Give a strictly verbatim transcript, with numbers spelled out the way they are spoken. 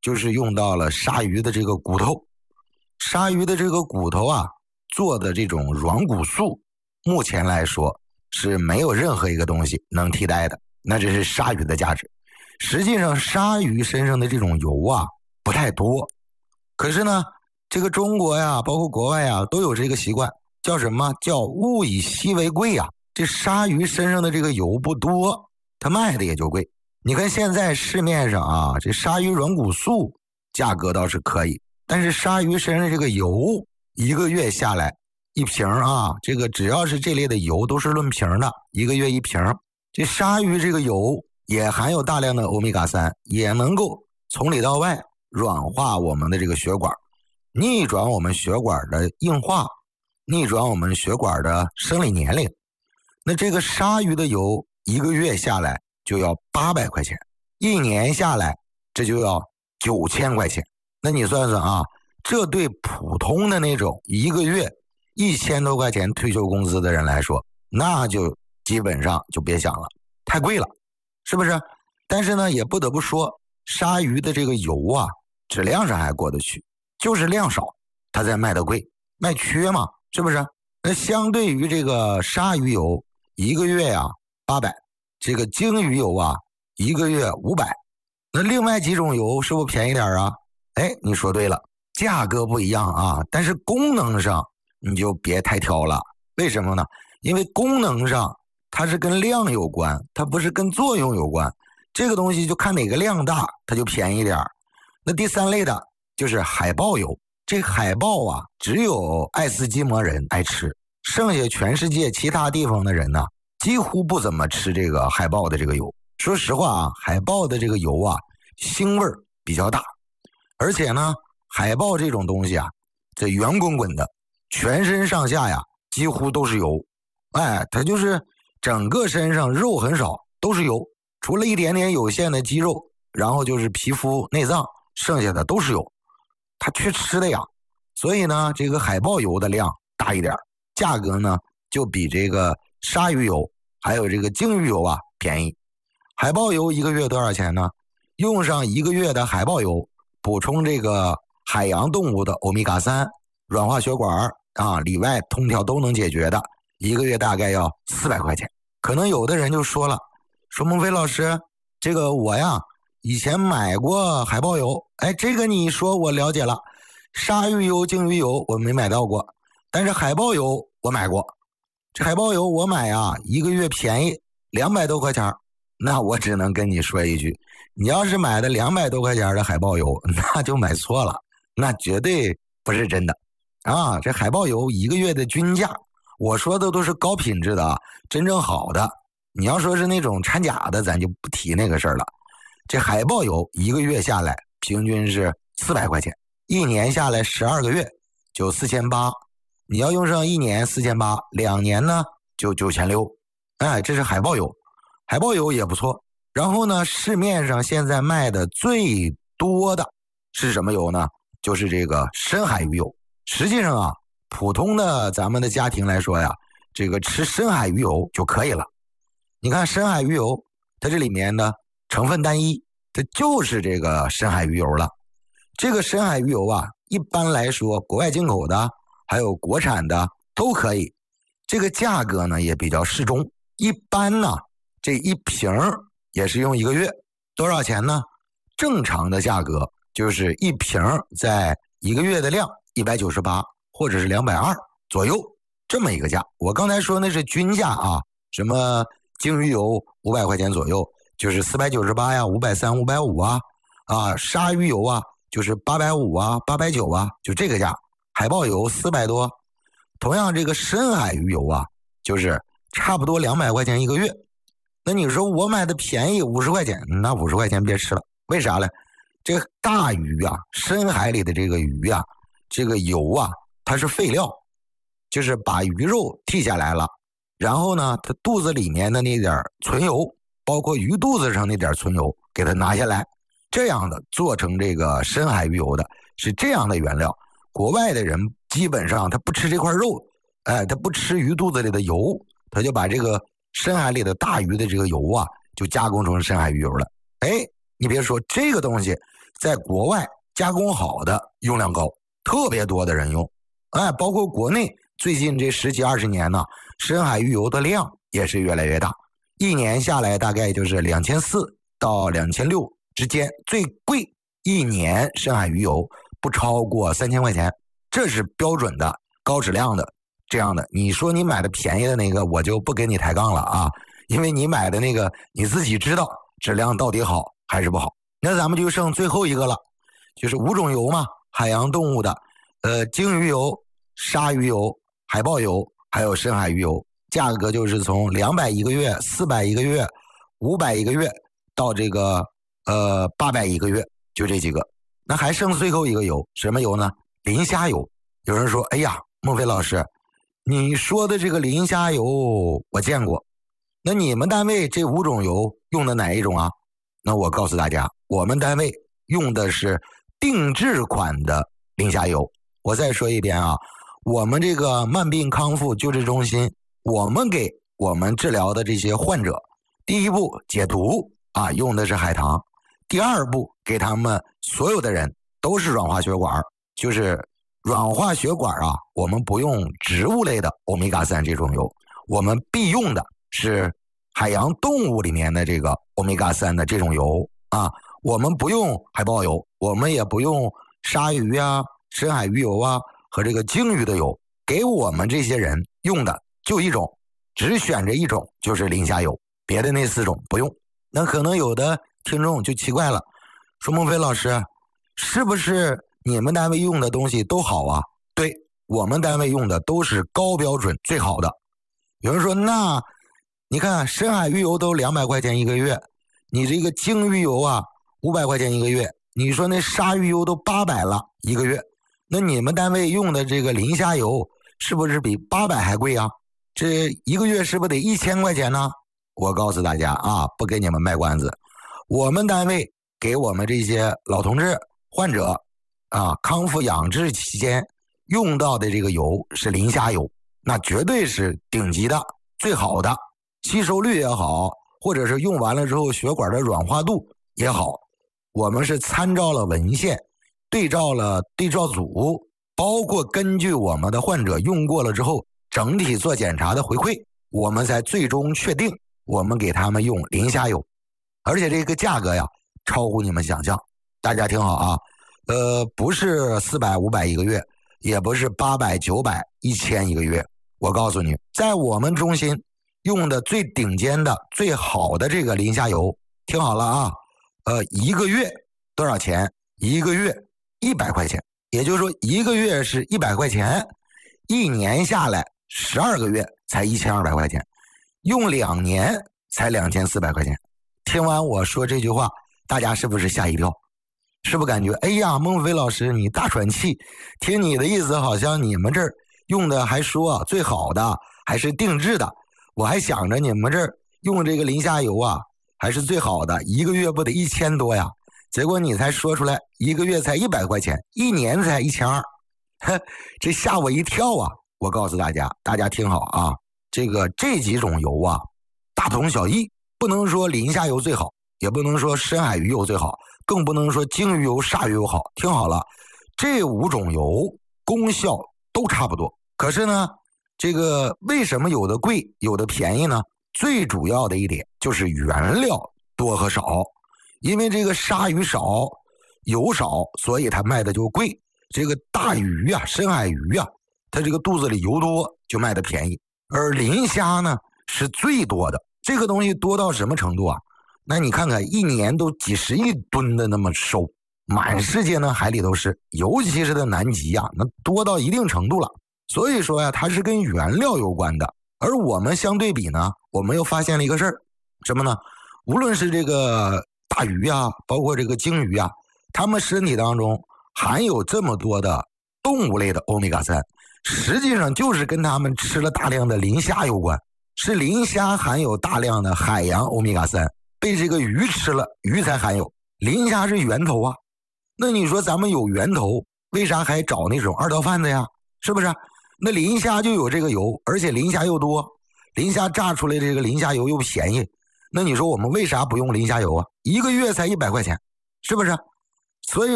就是用到了鲨鱼的这个骨头。鲨鱼的这个骨头啊做的这种软骨素，目前来说是没有任何一个东西能替代的，那这是鲨鱼的价值。实际上鲨鱼身上的这种油啊不太多，可是呢这个中国呀包括国外呀都有这个习惯，叫什么？叫物以稀为贵呀。这鲨鱼身上的这个油不多，它卖的也就贵。你看现在市面上啊，这鲨鱼软骨素价格倒是可以，但是鲨鱼身上这个油一个月下来一瓶啊，这个只要是这类的油都是论瓶的，一个月一瓶。这鲨鱼这个油也含有大量的欧米伽三，也能够从里到外软化我们的这个血管，逆转我们血管的硬化，逆转我们血管的生理年龄。那这个鲨鱼的油一个月下来就要八百块钱，一年下来这就要九千块钱。那你算算啊，这对普通的那种一个月一千多块钱退休工资的人来说，那就基本上就别想了，太贵了，是不是？但是呢，也不得不说，鲨鱼的这个油啊，质量上还过得去，就是量少，它才卖得贵，卖缺嘛，是不是？那相对于这个鲨鱼油，一个月呀八百，这个鲸鱼油啊，一个月五百。那另外几种油是不是便宜点啊？哎，你说对了，价格不一样啊，但是功能上你就别太挑了。为什么呢？因为功能上它是跟量有关，它不是跟作用有关。这个东西就看哪个量大，它就便宜点。那第三类的就是海豹油，这海豹啊，只有爱斯基摩人爱吃，剩下全世界其他地方的人呢，几乎不怎么吃这个海豹的这个油。说实话啊，海豹的这个油啊，腥味儿比较大，而且呢，海豹这种东西啊，这圆滚滚的，全身上下呀几乎都是油，哎，它就是整个身上肉很少，都是油，除了一点点有限的肌肉，然后就是皮肤内脏，剩下的都是油，它缺吃的呀。所以呢，这个海豹油的量大一点，价格呢就比这个鲨鱼油还有这个鲸鱼油啊便宜。海豹油一个月多少钱呢？用上一个月的海豹油，补充这个海洋动物的欧米伽三，软化血管啊，里外通调都能解决的，一个月大概要四百块钱。可能有的人就说了，说孟非老师，这个我呀以前买过海豹油，哎，这个你说我了解了，鲨鱼油、鲸鱼油我没买到过，但是海豹油我买过。这海豹油我买啊，一个月便宜两百多块钱，那我只能跟你说一句，你要是买的两百多块钱的海豹油，那就买错了，那绝对不是真的啊！这海豹油一个月的均价，我说的都是高品质的，真正好的。你要说是那种掺假的，咱就不提那个事儿了。这海豹油一个月下来平均是四百块钱，一年下来十二个月就四千八。你要用上一年四千八，两年呢就九千六。哎，这是海豹油。海豹油也不错。然后呢，市面上现在卖的最多的是什么油呢？就是这个深海鱼油。实际上啊，普通的咱们的家庭来说呀，这个吃深海鱼油就可以了。你看深海鱼油，它这里面的成分单一，它就是这个深海鱼油了。这个深海鱼油啊，一般来说国外进口的还有国产的都可以，这个价格呢也比较适中。一般呢这一瓶也是用一个月，多少钱呢？正常的价格就是一瓶在一个月的量一百九十八或者是两百二十左右这么一个价。我刚才说那是均价啊，什么鲸鱼油五百块钱左右，就是四百九十八呀、五百三十、五百五十啊，啊，鲨鱼油啊就是八百五十啊、八百九十啊，就这个价。海豹油四百多，同样这个深海鱼油啊，就是差不多两百块钱一个月。那你说我买的便宜五十块钱，那五十块钱别吃了，为啥呢？这个大鱼啊，深海里的这个鱼啊，这个油啊，它是废料，就是把鱼肉剔下来了，然后呢，它肚子里面的那点存油，包括鱼肚子上那点存油，给它拿下来，这样的做成这个深海鱼油的，是这样的原料。国外的人基本上他不吃这块肉，哎，他不吃鱼肚子里的油，他就把这个深海里的大鱼的这个油啊，就加工成深海鱼油了。哎，你别说这个东西， 在国外加工好的用量高，特别多的人用。哎，包括国内最近这十几二十年呢，深海鱼油的量也是越来越大，一年下来大概就是两千四到两千六之间，最贵一年深海鱼油不超过三千块钱，这是标准的高质量的这样的。你说你买的便宜的那个，我就不跟你抬杠了啊，因为你买的那个你自己知道质量到底好还是不好。那咱们就剩最后一个了，就是五种油嘛，海洋动物的，呃，鲸鱼油、鲨鱼油、海豹油，还有深海鱼油，价格就是从两百一个月、四百一个月、五百一个月到这个呃八百一个月，就这几个。那还剩最后一个油，什么油呢？磷虾油。有人说，哎呀，孟非老师，你说的这个磷虾油我见过，那你们单位这五种油用的哪一种啊？那我告诉大家，我们单位用的是定制款的磷虾油。我再说一遍啊，我们这个慢病康复救治中心，我们给我们治疗的这些患者，第一步解毒啊，用的是海棠；第二步给他们所有的人都是软化血管，就是软化血管啊，我们不用植物类的欧米伽三这种油，我们必用的是海洋动物里面的这个欧米伽三的这种油啊，我们不用海豹油，我们也不用鲨鱼啊、深海鱼油啊和这个鲸鱼的油，给我们这些人用的就一种，只选这一种，就是磷虾油，别的那四种不用。那可能有的听众就奇怪了，说孟非老师，是不是你们单位用的东西都好啊？对，我们单位用的都是高标准最好的。有人说，那你看深海鱼油都两百块钱一个月，你这个鲸鱼油啊五百块钱一个月，你说那鲨鱼油都八百了一个月，那你们单位用的这个磷虾油是不是比八百还贵啊？这一个月是不是得一千块钱呢？我告诉大家啊，不给你们卖关子，我们单位给我们这些老同志患者啊康复养治期间用到的这个油是磷虾油，那绝对是顶级的最好的，吸收率也好，或者是用完了之后血管的软化度也好，我们是参照了文献，对照了对照组，包括根据我们的患者用过了之后整体做检查的回馈，我们才最终确定我们给他们用磷虾油，而且这个价格呀超乎你们想象。大家听好啊，呃，不是四百五百一个月，也不是八百九百一千一个月，我告诉你，在我们中心用的最顶尖的最好的这个磷虾油，听好了啊，呃，一个月多少钱？一个月一百块钱，也就是说一个月是一百块钱，一年下来十二个月才一千二百块钱，用两年才两千四百块钱。听完我说这句话，大家是不是吓一跳？是不是感觉哎呀，孟非老师你大喘气？听你的意思，好像你们这儿用的还说最好的还是定制的，我还想着你们这儿用这个磷虾油啊还是最好的，一个月不得一千多呀？结果你才说出来一个月才一百块钱，一年才一千二，这吓我一跳啊！我告诉大家，大家听好啊，这个这几种油啊大同小异，不能说磷虾油最好，也不能说深海鱼油最好，更不能说鲸鱼油、鲨鱼油好。听好了，这五种油功效都差不多，可是呢，这个为什么有的贵有的便宜呢？最主要的一点就是原料多和少，因为这个鲨鱼少油少，所以它卖的就贵。这个大鱼啊，深海鱼啊，它这个肚子里油多就卖的便宜。而磷虾呢是最多的，这个东西多到什么程度啊？那你看看一年都几十亿吨的那么收，满世界呢海里都是，尤其是在南极啊，那多到一定程度了。所以说呀，它是跟原料有关的。而我们相对比呢，我们又发现了一个事儿，什么呢？无论是这个大鱼啊，包括这个鲸鱼啊，它们身体当中含有这么多的动物类的欧米伽三，实际上就是跟它们吃了大量的磷虾有关。是磷虾含有大量的海洋欧米伽三，被这个鱼吃了，鱼才含有。磷虾是源头啊，那你说咱们有源头，为啥还找那种二道贩子呀？是不是？那磷虾就有这个油，而且磷虾又多，磷虾榨出来的这个磷虾油又便宜，那你说我们为啥不用磷虾油啊？一个月才一百块钱，是不是？ 所以